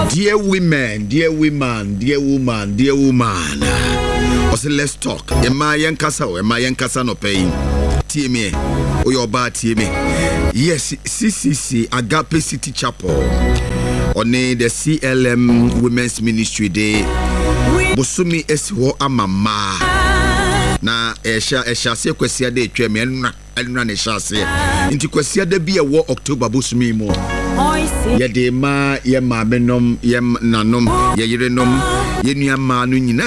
Dear women, dear woman, dear woman, dear woman. Also, let's talk. Emma Yankasa no paying. TMA, or your bad TMA. Yes, CCC Agape City Chapel. On the CLM Women's Ministry Day. Bosumi Eswo Amama. Na esha se kwasia de twem enuna ne shase nti kwasia de bi e wo October bosumi mo ye de ma ye ma benom ye nanom ye yerenom ye nuama no nyina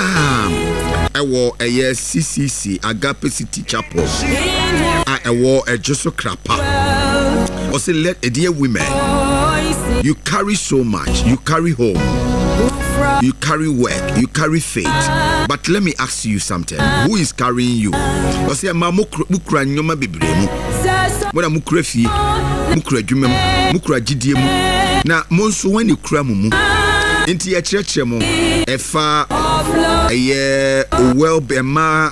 ewo eye CCC Agape City Chapel a ewo ejoso krapa o say let dear women, you carry so much, you carry home, you carry work, you carry faith. But let me ask you something. Who is carrying you? You say, "Ma mukra nyoma bebremu. Mona mukra fi, mukra dwumem, mukra gidie mu. Na monso when you kra mumu. Enti ya church mo efa eye well be ma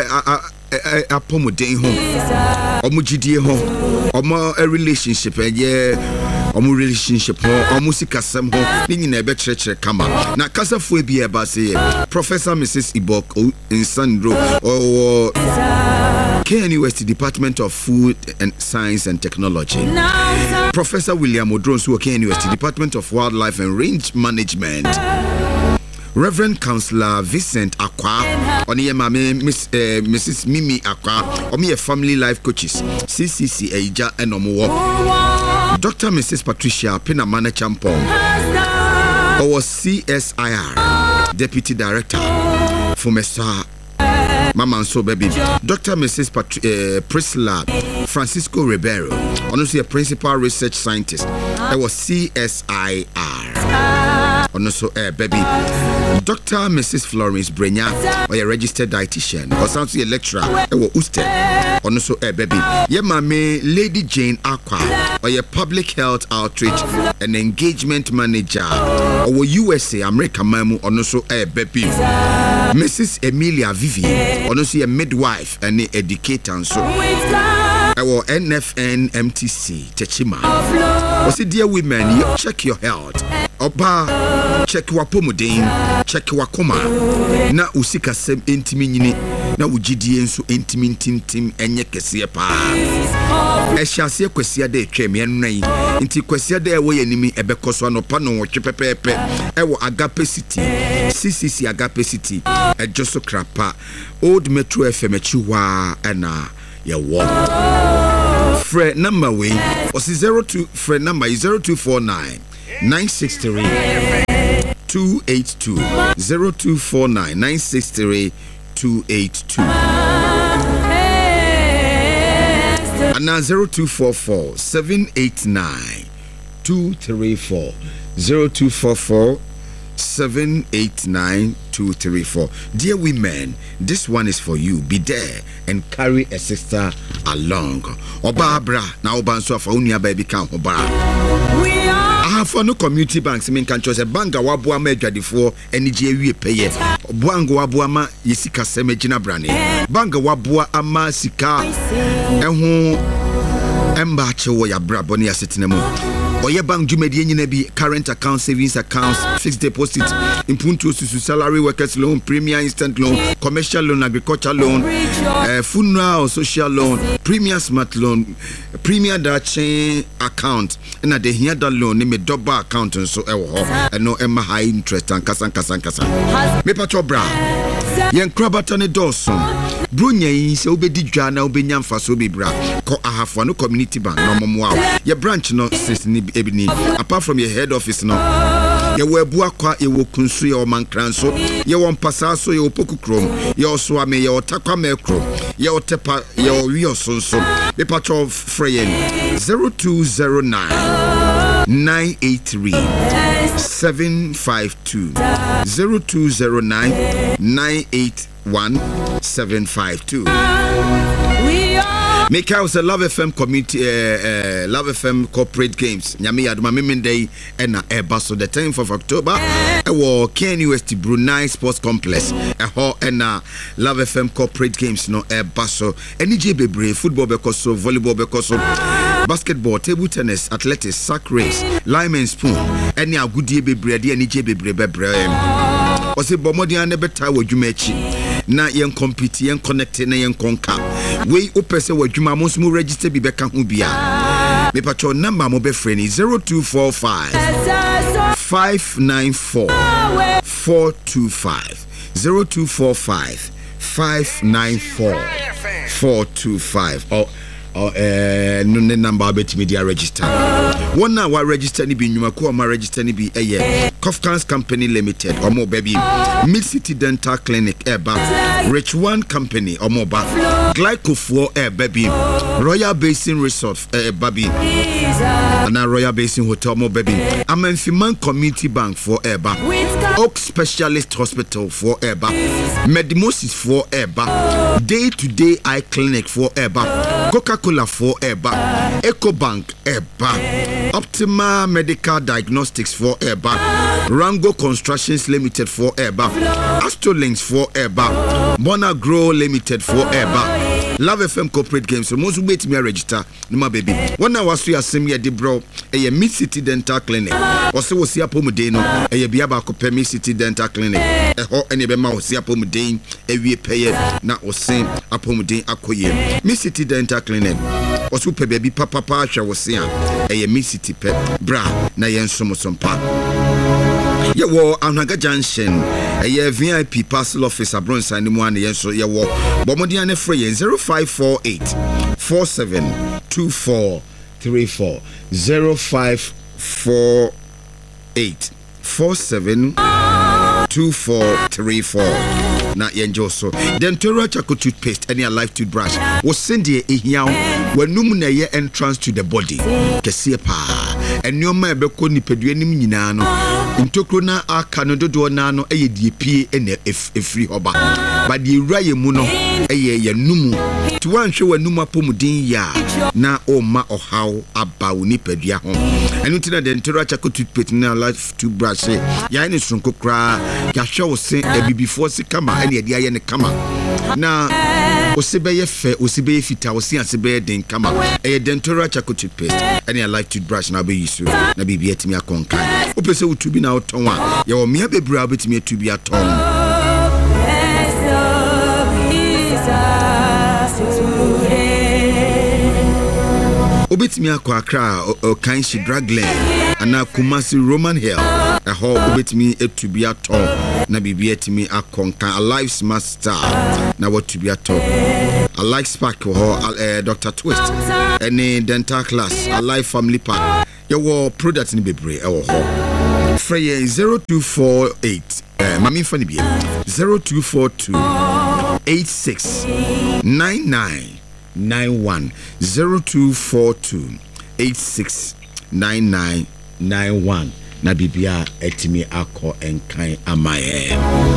apomoden ho. Omo gidie ho. Omo a relationship eye omo relationship ho omo sikasem ho ni nyina ebe chire kama na kasafo e bia ba say Professor Mrs. Ibok Insandro or KNUST Department of Food and Science and Technology. Professor William Odrons who KNUST Department of Wildlife and Range Management. Reverend Councillor Vincent Akwa, Oniye Mame Mrs. Mimi Akwa, Omi Family Life Coaches, CCC Eija Enomo. Dr. Mrs. Patricia Pinamane Champong, our CSIR Deputy Director for Mesa Mama So Baby. Dr. Mrs. Priscilla Francisco Ribeiro, honestly a Principal Research Scientist, our CSIR. Also, baby, Dr. Mrs. Florence Brenya, or a registered dietitian, or something a lecturer, or Uster, also, baby, Yemame Lady Jane Aqua, or a public health outreach and engagement manager, or USA America Mamu, also, baby, Mrs. Emilia Vivian, also a midwife and an educator, so. Our NFN MTC Techima. Also, dear women, you check your health. Oba, check your pomodin, check your coma. Na usika sem intimi nyini, na ujidie nso intimi tintim enye kese pa. Ehyaase kwasia de twem yennan. Nti kwasia de ewo yanimi ebekoso anopa no wotwe pepepe. Ewo Agape City, CCC Agape City, ejoso krapa, Old Metro FM chiwa ena ya wo. Fred number way was 02 Fred number is 0249 963 282 0249 963 282 and now 0244 789 234 0244 789-234. Dear women, this one is for you. Be there and carry a sister along. Obabra, now Obanso for unia baby count Oba. I have for no community banks. I mean, can choose a bank. Wabua major before any JV pay. Buango Wabuama Yesika Semejina Brani. Banga Wabua Ama Sika Ehu Embacho ya Braboni Asitinemo. Oye bank jumedi nyina bi current account, savings accounts, fixed deposit, impuntu to salary workers loan, premier instant loan, commercial loan, agricultural loan, funeral or social loan, premier smart loan, premier chain account, and at the here that loan name double account and so and no emma high interest and kasa. Me patro bra. Yen krabatane dawson. Brunya yi se obedi dwa na obenya mfa so bibra. Ko ahafo no community bank no momo your branch no sis ni ebini. Apart from your head office no. Ye webu akwa ye wokunsu ye omankranso. Ye wompasa so ye opoku krom. Ye oswame ye otakwa mekro. Ye otepa ye wiosonso. Me patro freyen 0209 983 752 0209 981 752. Mika was a Love FM community, Love FM corporate games. Nyami Aduma Mimende and Airbus. The 10th of October, our KNUST Brunei Sports Complex. And Love FM corporate games no Airbus. NJ Bebre, football bekoso, volleyball bekoso, basketball, table tennis, athletics, sack race, lime and spoon, any agudie bebre de ani je bebre bebre o se bomodian ne beta wadwuma achi na yen compete yen connect na yen conquer we opese wadwuma mo so register bi beka ho bia me pacho number mo be free ni 0245 594 425 0245 594 425 no number bet me dia register one now register ni bi nyuma ko ma register ni bi Kofkans Company Limited omo baby Mid City Dental Clinic eba Rich One Company omo ba Glycofo baby Royal Basin Resort baby and Royal Basin Hotel omo baby Amenfiman Community Bank for eba Oak Specialist Hospital for eba Medimosis for eba Day to Day Eye Clinic for eba Coca-Cola for eba EcoBank eba Optima Medical Diagnostics for eba Rango Constructions Limited for eba Astrolinks for eba Bona Grow Limited for eba Love FM Corporate Games so most wait me register no my baby one now was we asem ye de bro Mid City Dental Clinic also was here pomuden no bia ba ko Mid City Dental Clinic ho ene be ma was here pomuden wie peye na osen apomuden akoye Mid City Dental Clinic also pe baby papa hwa was here Mid City pe bra na yen somosompa Yewo Anaga Junction VIP parcel office abronsa ni mu an yenso yewo bomodian ne free 0548 472434 0548 472434 na yenjo so Dentora Charcoal toothpaste any life toothbrush was send ye ehia wanum na ye entrance to the body kese pa enioma ebeko nipadua nim nyina no ntokro na aka no dodo na no die pie ene efri hoba ba die raye mu no ye numu ti wanhwe wanum apomudin ya na oma ohaw aba nipadua ho enu tina Dentora Charcoal toothpaste na life toothbrush ya ni sonko kra ya hwe wo se before se kama ene de aye ne kama na osebeye fe osebeye fita osi asebeye den kama Dentora Charcoal toothpaste ene life toothbrush na be yisu na bibi etimi akonkan opese utubi na oton a ye wo mia bebra betimi atubi aton obetimi akwa Accra Kanshi Dragland ana Kumasi Roman Hill ho obetimi etubi aton na bibi etimi akonkan Alive Smart Star na watubi aton Alive Spark ho Dr. Twist any dental class Alive Family Pack your product ni bebre ho free 0248 mami fani bi 0242 869991 0242 869991 na bibia etimi akọ enkan amaye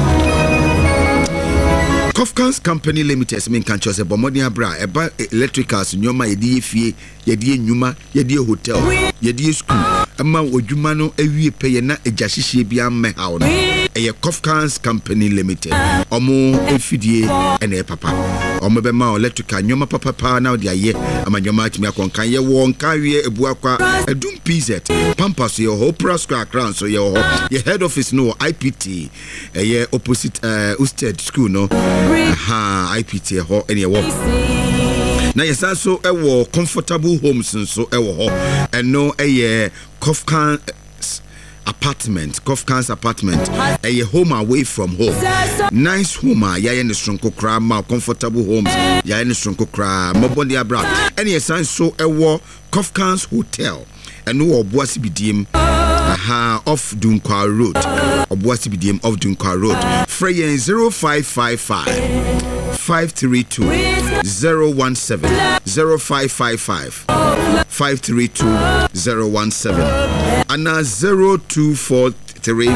Kofkans Company Limited mean can chose bomodian bra eba electricals nyoma yedi fie yedi nyuma yedi hotel yedi school ama odwuma no awie peye na ejahihie bia mehaw no Kofkans Company Limited omo efidie ene papa omo be ma electrical nyoma papa na de aye ama nyoma atimi akonkan ye won kawie ebuakwa edum PZ Pampas ye ho Prascra crown so ye ho ye head office no IPT ye opposite Usted school no IPT ho ene wo na yesa so ewo comfortable homes so ewo ho eno Kofkans apartment a home away from home nice home ya ne sonko kra ma comfortable homes ya ne sonko kra mobondi abra and yesa so ewo Kofkans hotel eno obuasi bidiem off Dunkwa Road obuasi bidiem off Dunkwa Road free 0555 532 017 0555 532 017 and 0243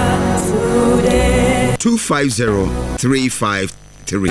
250 353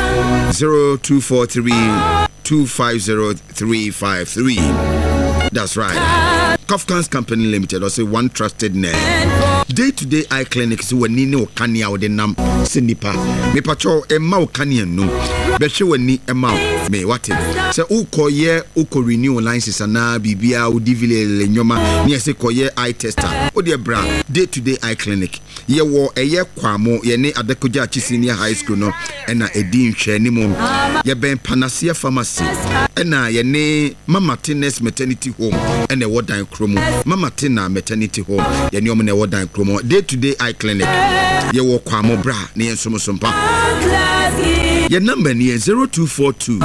0243 250 353. That's right. Kofkans Company Limited also one trusted name. Day to Day Eye Clinic so when Nino Kania or the Nam Sinipa. Me patrol a Mau Kanian no. bɛhwɛ w'ani ɛma me wate sɛ wokɔyɛ wokɔ renew license anaa biribia wodi vile nnwoma ne yɛsɛ kɔyɛ eye tester wode bra day to day eye clinic yɛwɔ ɛyɛ kwamo yɛne Adakogya Achi Senior High School no ɛna ɛdi nhwɛni mu yɛbɛn Panacea Pharmacy ɛna yɛne Mama Tines Maternity Home ɛna ɛwɔ dan kromo Mama Tina Maternity Home yɛne ɔmo na ɛwɔ dan kromo day to day eye clinic yɛwɔ kwamo bra ne yɛnsomsompa yɛ number ni 0242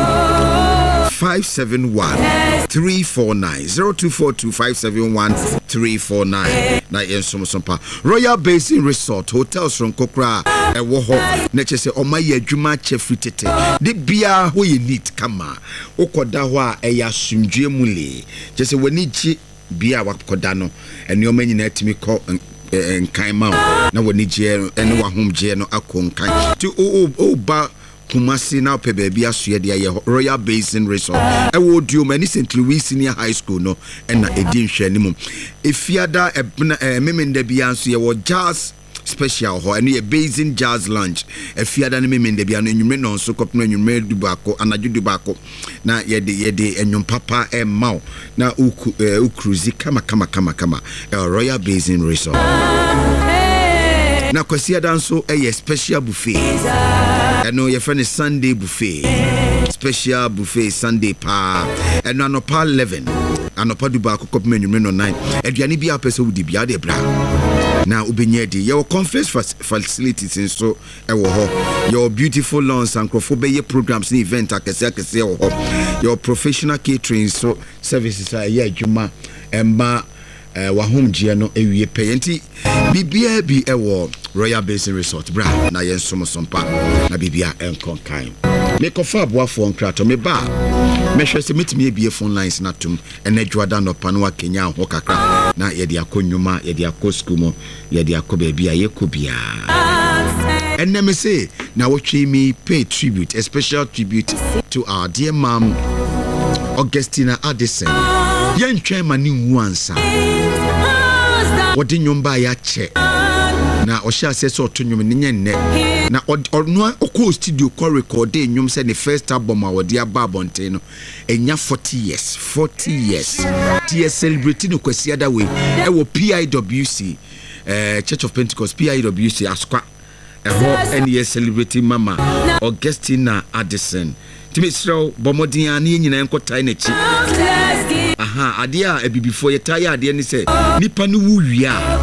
571 349 0242 571 349 na yensomsompa Royal Basin Resort Hotels from Kokra ewo ho na chese omaye adwuma chefri tete de bia ho ye neat kama ukoda ho a eya sumdwe mule chese wani chi bia wakoda no ene omanyina atimi ko nkan ma na wani je ene wahom je no akonkan ti o ba Kumasi now pe baby asoye de Royal Basin Resort ewo duo mani St. Louis Senior High School no na edi nhwani mu efiada memenda bia nso ye wo jazz special ho ene ye Basin Jazz Lunch efiada ne memenda bia no enwumre no nso kopno enwumre dubako anadwo dubako na ye enwum papa maw na ukruzi kama Royal Basin Resort na kwasi adanso special buffet eno your friend is Sunday buffet special buffet Sunday pa eno anopa 11 anopa duba akokop menwumre no 9 aduane bia pese wudi bia de bra na ubenye di your conference facilities nso ewo ho your beautiful lawns and crofobeye programs and event akese ewo ho your professional catering so services are ye adwuma emba wahom je no ewie payenti bibia bi ewo Royal Basin Resort bra na yensomsompa na bibia enkonkan me kofa aboafo nkrato me ba me hwese metimi ebie phone lines na tum enadwada no pano akenya ho kakra na ye de akonnwuma ye de akoskumo ye de akobabia ye kobia me say na watch me pay tribute a special tribute to our dear mom Augustina Addison yentwe mani nwansa wodi nyomba ya che na ohia sese otonyum ne nyenne na ono okọ studio ko record nyum se the first album awodi ababonte no enya 40 years ts celebrate no kwasi ada we e wo PIWC Church of Pentecost PIWC askwa eho ene celebrating mama Augustina Addison timisro bomodin ani nyina enkotai na chi aha ade a bibifo yetaya ade ni se nipa no wuwia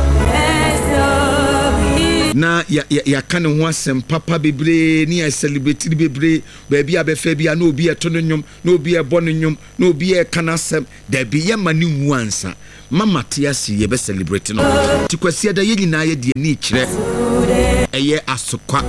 na ya kan ho asem papa bebre ni ya celebrate bebre ba bia befa bia na obi eto no nyum na obi ebo no nyum na obi e kan asem da bi ye mani wu ansa mama tiasi ye be celebrate no tikwasi ada ye nyina ye de ni kire eye asokwa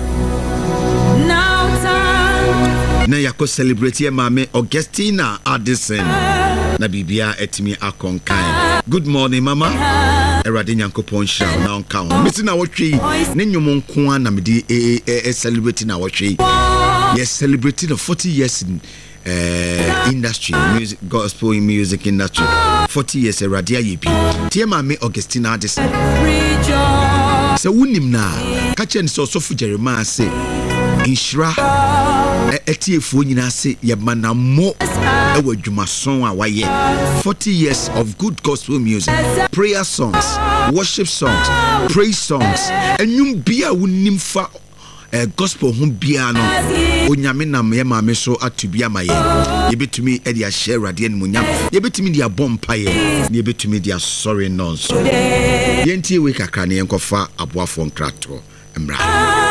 na yako celebrate ye mame Augustina Addison na bibia etimi akonkan. Good morning mama Erade Nyankopon sha na onka ho mesi na wotwe ne nyom nko na mede celebrate na wotwe yes celebrating the 40 years in industry music gospel music industry 40 years Erade ayebi tie mame Augustina Addison se wunim na ka chen so sofu Jeremiah say inshira etiefu nyina se ye manamo ewa dwumason a waye 40 years of good gospel music, prayer songs, worship songs, praise songs enwum bia wunim fa gospel hum bia no onyame nam ye maame so atubia maye yebetumi e dia share rade en munyam yebetumi dia bompa ye yebetumi dia sorry nonso yentie we kakra ne enkofa aboafo nkrato emra